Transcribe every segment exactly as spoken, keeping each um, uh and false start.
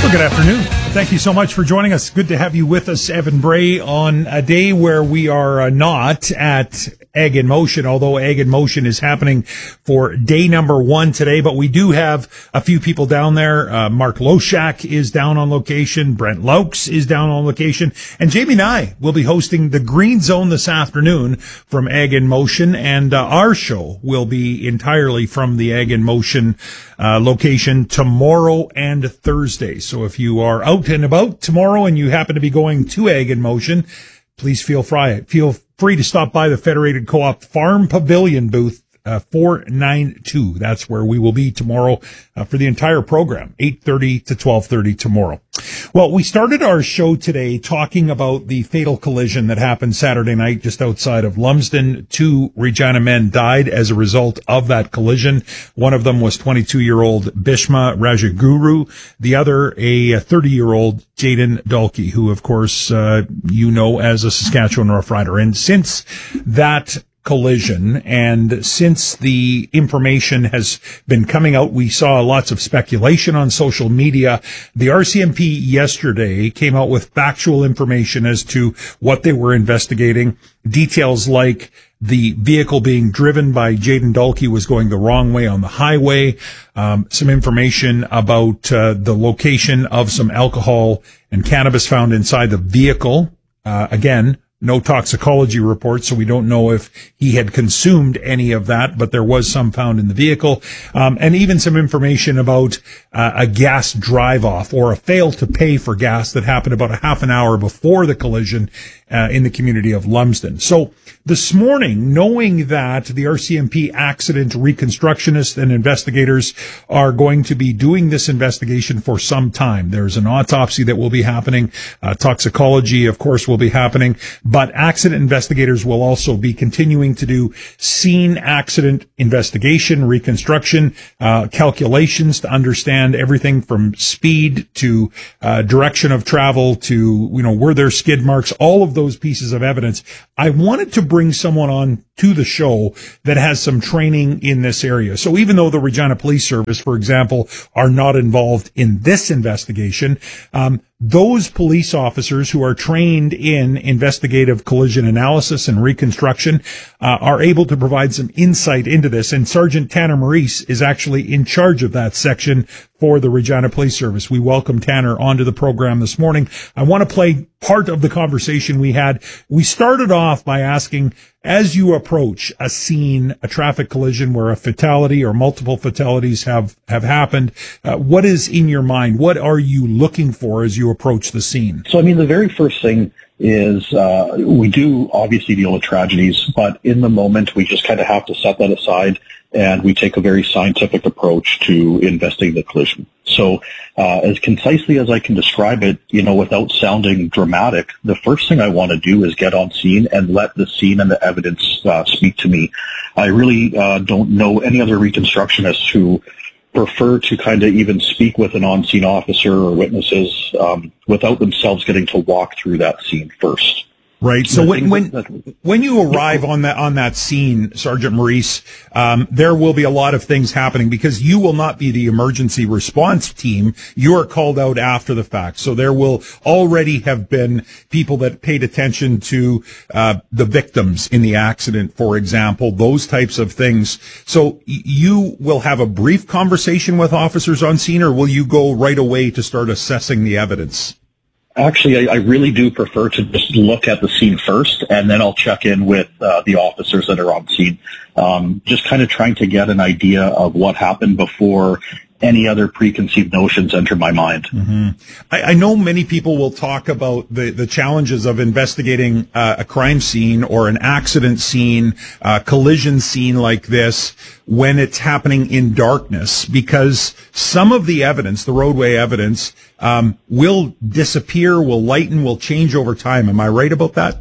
Well, good afternoon. Thank you so much for joining us. Good to have you with us, Evan Bray, on a day where we are uh, not at Ag in Motion, although Ag in Motion is happening for day number one today. But we do have a few people down there. Uh, Mark Loshak is down on location. Brent Laux is down on location. And Jamie Nye will be hosting the Green Zone this afternoon from Ag in Motion. And uh, our show will be entirely from the Ag in Motion uh, location tomorrow and Thursday. So if you are out and about tomorrow and you happen to be going to Ag in Motion, please feel free, feel free to stop by the Federated Co-op Farm Pavilion booth, uh, four ninety-two. That's where we will be tomorrow uh, for the entire program, eight thirty to twelve thirty tomorrow. Well, we started our show today talking about the fatal collision that happened Saturday night just outside of Lumsden. Two Regina men died as a result of that collision. One of them was twenty-two-year-old Bhishma Rajaguru. The other, a thirty-year-old Jaden Dalkey, who, of course, uh, you know as a Saskatchewan Rough Rider. And since that collision and since the information has been coming out, we saw lots of speculation on social media. The R C M P yesterday came out with factual information as to what they were investigating. Details like the vehicle being driven by Jaden Dalkey was going the wrong way on the highway. Um, some information about uh, the location of some alcohol and cannabis found inside the vehicle. Uh, again, no toxicology report, so we don't know if he had consumed any of that, but there was some found in the vehicle. Um, and even some information about uh, a gas drive-off or a fail to pay for gas that happened about a half an hour before the collision uh, in the community of Lumsden. So this morning, knowing that the R C M P accident reconstructionists and investigators are going to be doing this investigation for some time, there's an autopsy that will be happening. Uh, toxicology, of course, will be happening. But accident investigators will also be continuing to do scene accident investigation, reconstruction, uh, calculations to understand everything from speed to uh, direction of travel to, you know, were there skid marks, all of those pieces of evidence. I wanted to bring someone on to the show that has some training in this area. So even though the Regina Police Service, for example, are not involved in this investigation, um, those police officers who are trained in investigative collision analysis and reconstruction uh, are able to provide some insight into this. And Sergeant Tanner Maurice is actually in charge of that section for the Regina Police Service. We welcome Tanner onto the program this morning. I want to play part of the conversation we had. We started off by asking, as you approach a scene, a traffic collision where a fatality or multiple fatalities have, have happened, uh, what is in your mind? What are you looking for as you approach the scene? So, I mean, the very first thing is uh, we do obviously deal with tragedies, but in the moment we just kind of have to set that aside and we take a very scientific approach to investigating the collision. So uh, as concisely as I can describe it, you know, without sounding dramatic, the first thing I want to do is get on scene and let the scene and the evidence uh, speak to me. I really uh, don't know any other reconstructionists who prefer to kind of even speak with an on-scene officer or witnesses um, without themselves getting to walk through that scene first. Right. So when when when you arrive on that on that scene, Sergeant Maurice, um, there will be a lot of things happening because you will not be the emergency response team. You are called out after the fact. So there will already have been people that paid attention to uh, the victims in the accident, for example, those types of things. So you will have a brief conversation with officers on scene, or will you go right away to start assessing the evidence? Actually, I, I really do prefer to just look at the scene first, and then I'll check in with uh, the officers that are on scene, um, just kind of trying to get an idea of what happened before any other preconceived notions enter my mind. Mm-hmm. I, I know many people will talk about the, the challenges of investigating uh, a crime scene or an accident scene, a collision scene like this when it's happening in darkness, because some of the evidence, the roadway evidence, um, will disappear, will lighten, will change over time. Am I right about that?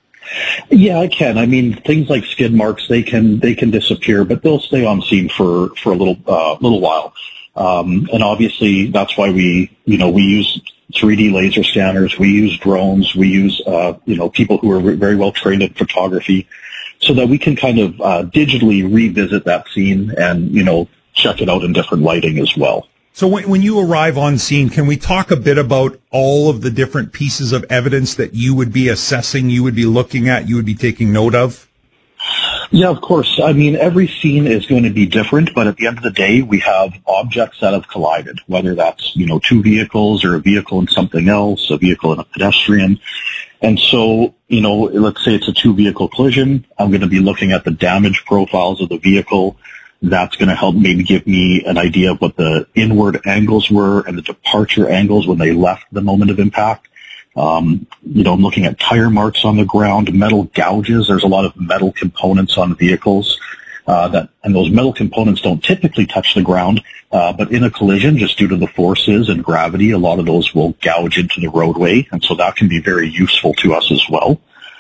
Yeah, I can. I mean, things like skid marks, they can they can disappear, but they'll stay on scene for for a little uh, little while. Um, and obviously, that's why we you know we use three D laser scanners, we use drones, we use uh, you know people who are very well trained in photography, so that we can kind of uh, digitally revisit that scene and you know check it out in different lighting as well. So when, when you arrive on scene, can we talk a bit about all of the different pieces of evidence that you would be assessing, you would be looking at, you would be taking note of? Yeah, of course. I mean, every scene is going to be different, but at the end of the day, we have objects that have collided, whether that's, you know, two vehicles or a vehicle and something else, a vehicle and a pedestrian. And so, you know, let's say it's a two-vehicle collision. I'm going to be looking at the damage profiles of the vehicle. That's going to help maybe give me an idea of what the inward angles were and the departure angles when they left the moment of impact. Um, you know, I'm looking at tire marks on the ground, metal gouges. There's a lot of metal components on vehicles, uh, that, and those metal components don't typically touch the ground, uh, but in a collision, just due to the forces and gravity, a lot of those will gouge into the roadway, and so that can be very useful to us as well.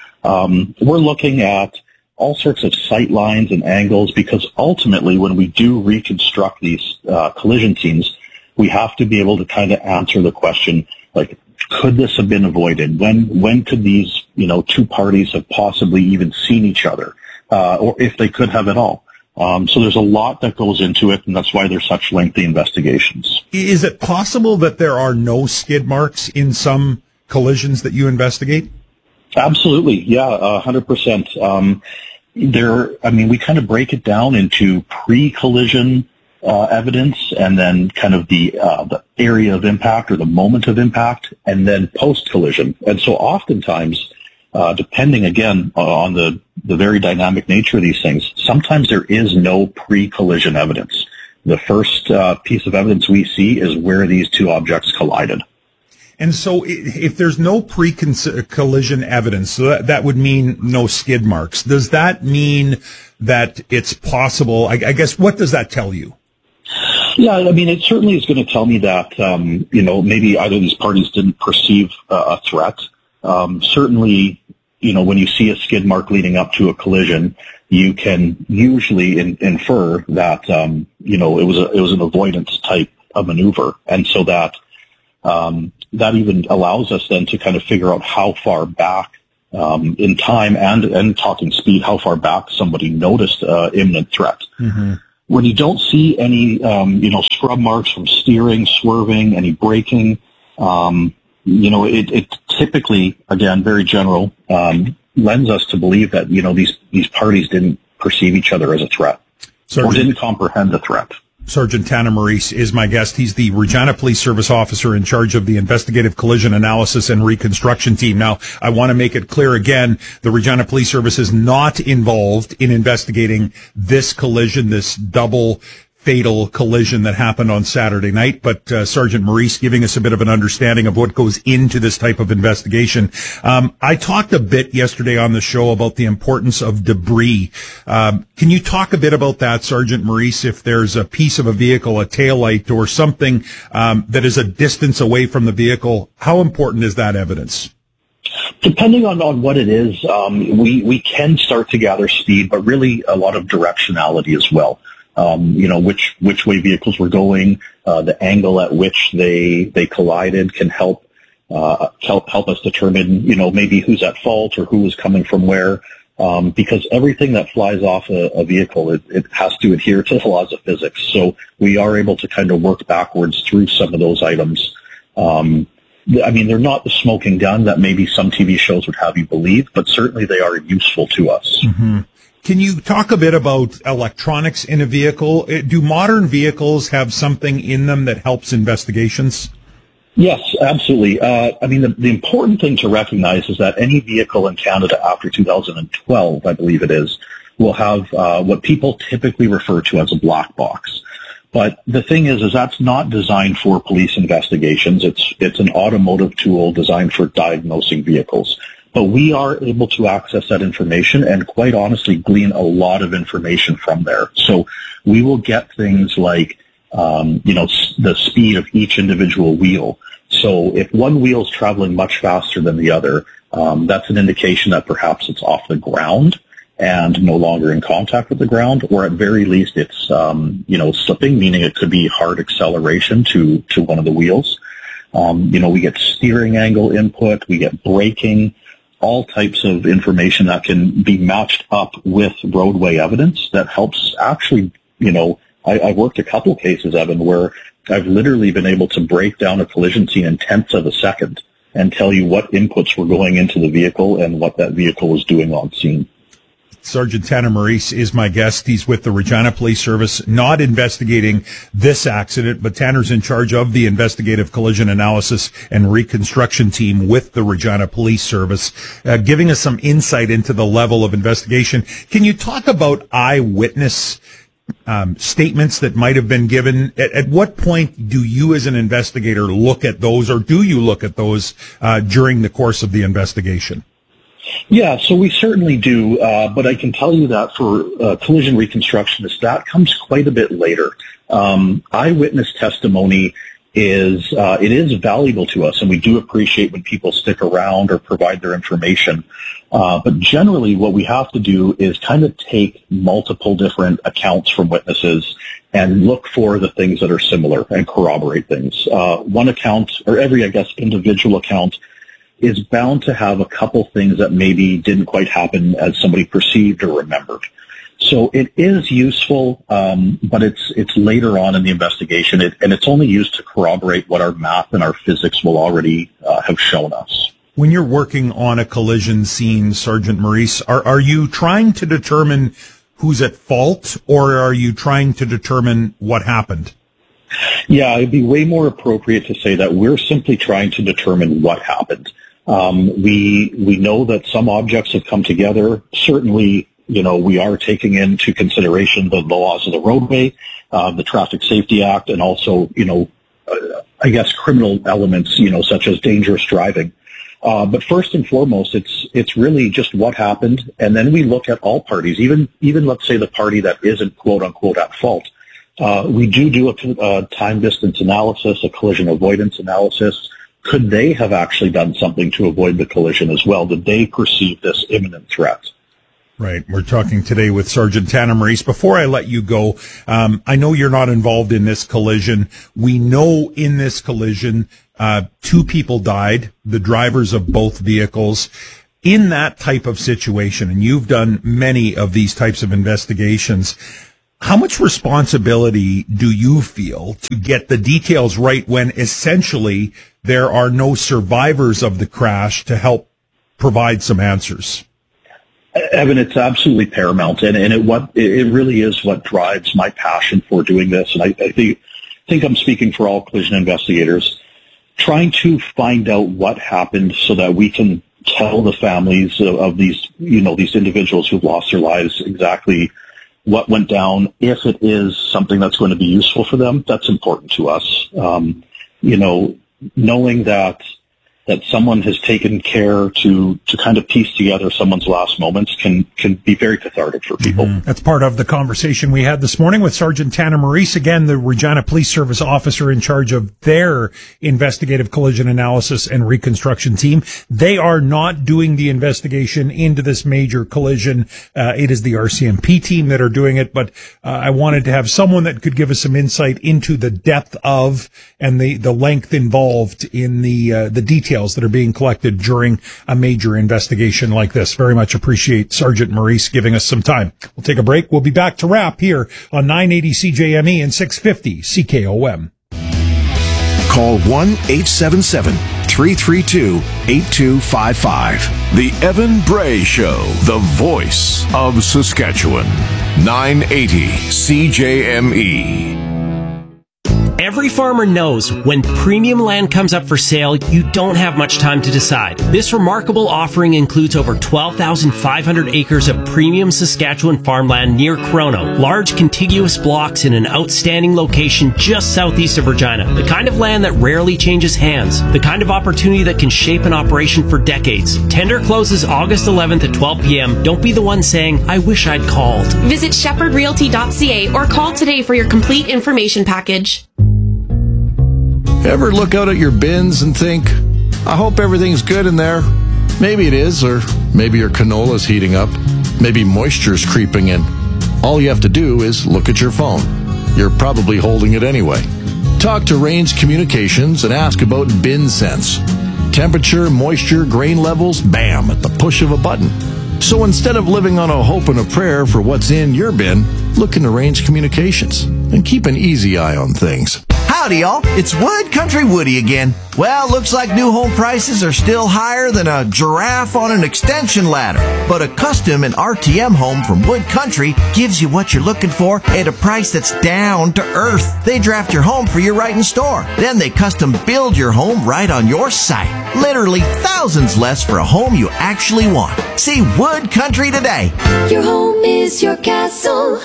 Um, we're looking at all sorts of sight lines and angles, because ultimately, when we do reconstruct these uh, collision scenes, we have to be able to kind of answer the question, like, could this have been avoided? When when could these, you know, two parties have possibly even seen each other, uh, or if they could have at all? Um, so there's a lot that goes into it, and that's why there's such lengthy investigations. Is it possible that there are no skid marks in some collisions that you investigate? Absolutely, yeah, a hundred percent. Um, there, I mean, we kind of break it down into pre-collision Uh, evidence, and then kind of the uh, the area of impact or the moment of impact, and then post-collision. And so oftentimes, uh, depending again uh, on the, the very dynamic nature of these things, sometimes there is no pre-collision evidence. The first uh, piece of evidence we see is where these two objects collided. And so if there's no pre-collision evidence, so that, that would mean no skid marks. Does that mean that it's possible? I, I guess, what does that tell you? Yeah, I mean, it certainly is going to tell me that, um, you know, maybe either of these parties didn't perceive uh, a threat. Um, certainly, you know, when you see a skid mark leading up to a collision, you can usually in, infer that, um, you know, it was a, it was an avoidance type of maneuver. And so that, um, that even allows us then to kind of figure out how far back, um, in time and, and talking speed, how far back somebody noticed, uh, imminent threat. Mm-hmm. When you don't see any, um, you know, scrub marks from steering, swerving, any braking, um, you know, it, it typically, again, very general, um, lends us to believe that, you know, these, these parties didn't perceive each other as a threat. Sergeant, or didn't comprehend the threat. Sergeant Tanner Maurice is my guest. He's the Regina Police Service officer in charge of the Investigative Collision Analysis and Reconstruction Team. Now, I want to make it clear again, the Regina Police Service is not involved in investigating this collision, this double fatal collision that happened on Saturday night, but uh, Sergeant Maurice giving us a bit of an understanding of what goes into this type of investigation. Um, I talked a bit yesterday on the show about the importance of debris. Um, can you talk a bit about that, Sergeant Maurice, if there's a piece of a vehicle, a taillight, or something um, that is a distance away from the vehicle, how important is that evidence? Depending on, on what it is, um, we, we can start to gather speed, but really a lot of directionality as well. Um, you know, which, which way vehicles were going, uh, the angle at which they, they collided can help, uh, help, help us determine, you know, maybe who's at fault or who was coming from where. Um, because everything that flies off a, a vehicle, it, it has to adhere to the laws of physics. So we are able to kind of work backwards through some of those items. Um, I mean, they're not the smoking gun that maybe some T V shows would have you believe, but certainly they are useful to us. Mm-hmm. Can you talk a bit about electronics in a vehicle? Do modern vehicles have something in them that helps investigations? Yes, absolutely. Uh, I mean, the, the important thing to recognize is that any vehicle in Canada after two thousand twelve, I believe it is, will have uh, what people typically refer to as a black box. But the thing is, is that's not designed for police investigations. It's it's an automotive tool designed for diagnosing vehicles. But we are able to access that information and, quite honestly, glean a lot of information from there. So we will get things like, um, you know, s- the speed of each individual wheel. So if one wheel is traveling much faster than the other, um, that's an indication that perhaps it's off the ground and no longer in contact with the ground, or at very least it's, um, you know, slipping, meaning it could be hard acceleration to, to one of the wheels. Um, you know, we get steering angle input, we get braking, all types of information that can be matched up with roadway evidence that helps actually, you know, I, I worked a couple cases, Evan, where I've literally been able to break down a collision scene in tenths of a second and tell you what inputs were going into the vehicle and what that vehicle was doing on scene. Sergeant Tanner Maurice is my guest. He's with the Regina Police Service, not investigating this accident, but Tanner's in charge of the investigative collision analysis and reconstruction team with the Regina Police Service, uh, giving us some insight into the level of investigation. Can you talk about eyewitness um, statements that might have been given? At, at what point do you as an investigator look at those, or do you look at those uh, during the course of the investigation? Yeah, so we certainly do, uh, but I can tell you that for uh, collision reconstructionists, that comes quite a bit later. Um, eyewitness testimony is, uh, it is valuable to us, and we do appreciate when people stick around or provide their information. Uh, but generally what we have to do is kind of take multiple different accounts from witnesses and look for the things that are similar and corroborate things. Uh, one account, or every, I guess, individual account is bound to have a couple things that maybe didn't quite happen as somebody perceived or remembered. So it is useful, um, but it's it's later on in the investigation, it, and it's only used to corroborate what our math and our physics will already uh, have shown us. When you're working on a collision scene, Sergeant Maurice, are, are you trying to determine who's at fault, or are you trying to determine what happened? Yeah, it'd be way more appropriate to say that we're simply trying to determine what happened. Um, we we know that some objects have come together. Certainly, you know, we are taking into consideration the, the laws of the roadway, uh, the Traffic Safety Act, and also, you know, uh, I guess criminal elements, you know, such as dangerous driving. Uh, but first and foremost, it's it's really just what happened, and then we look at all parties, even even let's say the party that isn't quote unquote at fault. Uh, we do do a, a time distance analysis, a collision avoidance analysis. Could they have actually done something to avoid the collision as well? Did they perceive this imminent threat? Right. We're talking today with Sergeant Tanner Maurice. Before I let you go, um, I know you're not involved in this collision. We know in this collision, uh, two people died, the drivers of both vehicles. In that type of situation, and you've done many of these types of investigations, how much responsibility do you feel to get the details right when essentially there are no survivors of the crash to help provide some answers? Evan, it's absolutely paramount, and, and it what it really is what drives my passion for doing this. And I, I think, think I'm speaking for all collision investigators, trying to find out what happened so that we can tell the families of, of these, you know, these individuals who've lost their lives exactly what went down. If it is something that's going to be useful for them, that's important to us. Um, you know, knowing that that someone has taken care to to kind of piece together someone's last moments can can be very cathartic for people. Mm-hmm. That's part of the conversation we had this morning with Sergeant Tanner Maurice, again, the Regina Police Service officer in charge of their investigative collision analysis and reconstruction team. They are not doing the investigation into this major collision. Uh, it is the R C M P team that are doing it, but uh, I wanted to have someone that could give us some insight into the depth of and the, the length involved in the uh, the details that are being collected during a major investigation like this. Very much appreciate Sergeant Maurice giving us some time. We'll take a break. We'll be back to wrap here on nine eighty C J M E and six fifty C K O M. Call one eight seven seven, three three two, eight two five five. The Evan Bray Show, the voice of Saskatchewan. nine eighty C J M E. Every farmer knows when premium land comes up for sale, you don't have much time to decide. This remarkable offering includes over twelve thousand five hundred acres of premium Saskatchewan farmland near Crono, large contiguous blocks in an outstanding location just southeast of Regina. The kind of land that rarely changes hands. The kind of opportunity that can shape an operation for decades. Tender closes August eleventh at twelve p.m. Don't be the one saying, I wish I'd called. Visit shepherd realty dot c a or call today for your complete information package. Ever look out at your bins and think, I hope everything's good in there? Maybe it is, or maybe your canola's heating up. Maybe moisture's creeping in. All you have to do is look at your phone. You're probably holding it anyway. Talk to Range Communications and ask about Bin Sense. Temperature, moisture, grain levels, bam, at the push of a button. So instead of living on a hope and a prayer for what's in your bin, look into Range Communications and keep an easy eye on things. Howdy, y'all. It's Wood Country Woody again. Well, looks like new home prices are still higher than a giraffe on an extension ladder. But a custom and R T M home from Wood Country gives you what you're looking for at a price that's down to earth. They draft your home for you right in store. Then they custom build your home right on your site. Literally thousands less for a home you actually want. See Wood Country today. Your home is your castle.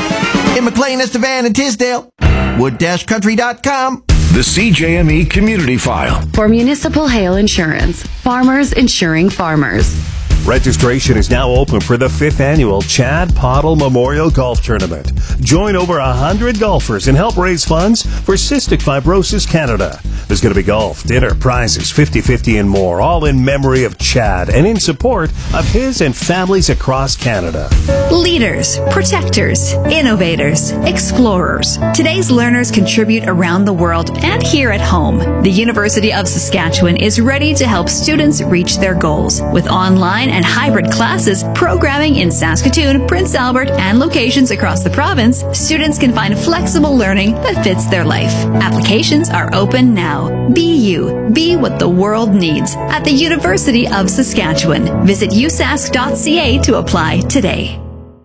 In McLean, Estevan, and Tisdale. wood dash country dot com. The C J M E Community File. For municipal hail insurance, farmers insuring farmers. Registration is now open for the fifth annual Chad Pottle Memorial Golf Tournament. Join over one hundred golfers and help raise funds for Cystic Fibrosis Canada. There's going to be golf, dinner, prizes, fifty-fifty and more, all in memory of Chad and in support of his and families across Canada. Leaders, protectors, innovators, explorers. Today's learners contribute around the world and here at home. The University of Saskatchewan is ready to help students reach their goals with online and hybrid classes, programming in Saskatoon, Prince Albert, and locations across the province. Students can find flexible learning that fits their life. Applications are open now. Be you. Be what the world needs at the University of Saskatchewan. Visit u sask dot c a to apply today.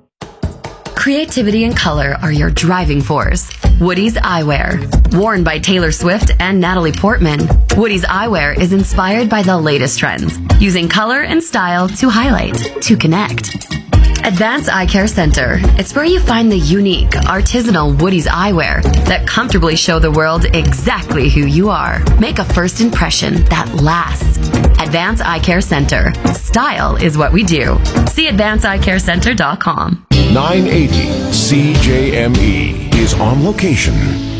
Creativity and color are your driving force. Woody's Eyewear. Worn by Taylor Swift and Natalie Portman, Woody's Eyewear is inspired by the latest trends, using color and style to highlight, to connect. Advanced Eye Care Center. It's where you find the unique, artisanal Woody's Eyewear that comfortably show the world exactly who you are. Make a first impression that lasts. Advanced Eye Care Center. Style is what we do. See advanced eye care center dot com. nine eighty C J M E is on location.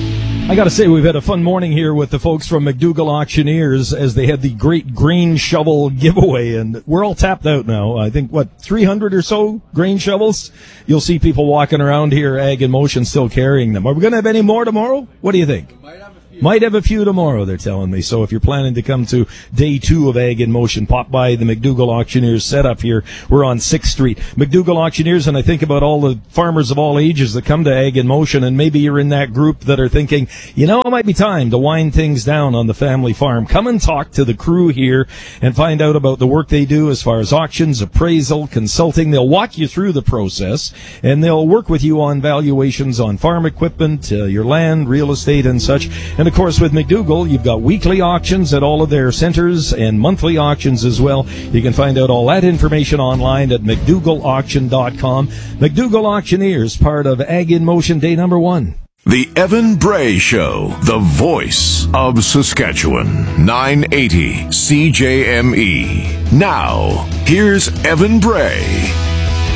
I got to say, we've had a fun morning here with the folks from McDougall Auctioneers as they had the great grain shovel giveaway, and we're all tapped out now. I think, what, three hundred or so grain shovels? You'll see people walking around here, Ag in Motion, still carrying them. Are we going to have any more tomorrow? What do you think? Might have a few tomorrow, they're telling me. So if you're planning to come to day two of Ag in Motion, pop by the McDougall Auctioneers setup here. We're on sixth street. McDougall Auctioneers, and I think about all the farmers of all ages that come to Ag in Motion, and maybe you're in that group that are thinking, you know, it might be time to wind things down on the family farm. Come and talk to the crew here and find out about the work they do as far as auctions, appraisal, consulting. They'll walk you through the process, and they'll work with you on valuations on farm equipment, uh, your land, real estate, and such. And of course, with McDougall, you've got weekly auctions at all of their centers and monthly auctions as well. You can find out all that information online at mcdougall auction dot com. McDougall Auctioneers, part of Ag in Motion Day number one. The Evan Bray Show, the voice of Saskatchewan. nine eighty C J M E. Now, here's Evan Bray.